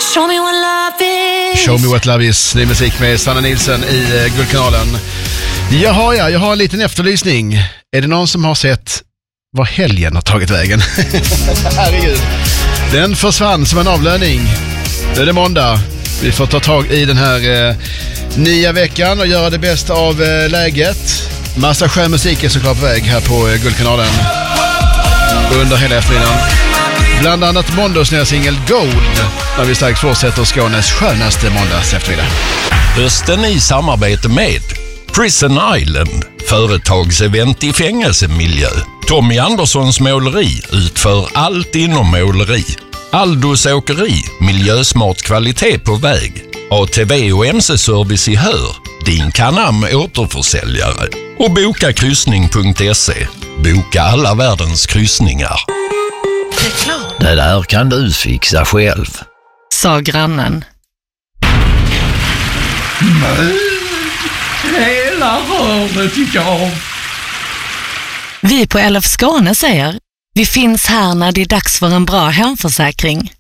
Show me what love is. Show me what love is. Det är musik med Sanna Nilsson i Guldkanalen. Jag har en liten efterlysning. Är det någon som har sett vad helgen har tagit vägen? Herregud. Den försvann som en avlöning. Nu är det måndag. Vi får ta tag i den här nya veckan och göra det bästa av läget. Massa skön musik är såklart på väg här på Guldkanalen under hela eftermiddagen. Bland annat Mondos nya singel Gold, när vi strax fortsätter Skånes skönaste måndags eftermiddag. Hösten i samarbete med Prison Island, företagsevent i fängelsemiljö. Tommy Anderssons måleri utför allt inom måleri. Aldos åkeri, miljösmart kvalitet på väg. ATV och MC-service i Hör, din Canam återförsäljare. Och bokakryssning.se, boka alla världens kryssningar. Det där kan du fixa själv, sa grannen. Men hela hörnet gick av. Vi på LF Skåne säger, vi finns här när det är dags för en bra hemförsäkring.